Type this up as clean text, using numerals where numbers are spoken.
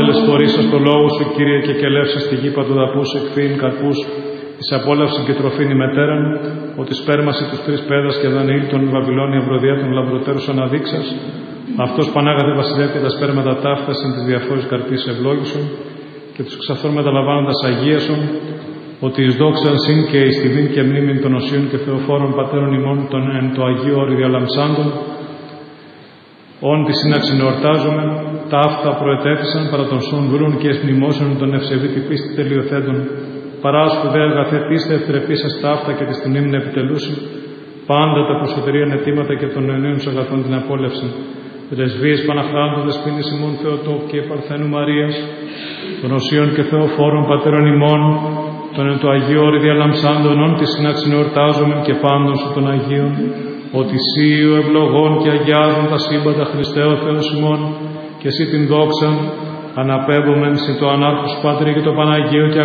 άτελες φορήσας το λόγο σου, Κύριε, και κελεύσας τη γη παντοδαπούς, εκφύην καρπούς, της απόλαυσης και τροφήν ημετέραν, ότι σπέρμασε τους τρεις πέδας και Δανιήλ των Βαβυλώνια βροδιά των λαμπροτέρους αναδείξας, αυτός Πανάγαθε βασιλεύ και τα σπέρματα ταύτας εν της διαφόρης καρπής ευλόγησον, και τους ξαφθών μεταλαμβάνοντας αγίασον, ότι εις δόξαν συν και εις τιμήν και μνήμην των οσίων και θεοφόρων πατέρων ημών των εν το Αγίου Όρη διαλαμψάντων, όν τη σύναξην εορτάζομεν, τα αυτά προετέθησαν παρά των σών βρούν και εσμνημόσεων των ευσεβή τη πίστη τελειοθέντων, παρά σπουδαία αγαθέ πίστε ευτρεπίσας τα αυτά και τη μνήμην επιτελούσιν, πάντα τα προσωτερίαν αιτήματα και των αιωνίων αγαθών την απόλευση. Πρεσβείες Παναχράντου Δεσποίνης ημών Θεοτόκ και Παρθένου Μαρίας, των οσίων και θεοφόρων πατέρων ημών, των εν το Αγίου Όρη διαλαμψάντων, όν τη σύναξην εορτάζομεν και πάντων σου των Αγίων, ότι σύ ο ευλογών και αγιάζουν τα σύμπαντα Χριστέ ο Θεός ημών, και εσύ την δόξα αναπέμπομεν συ το ανάρχους Πατρί και το Παναγίο και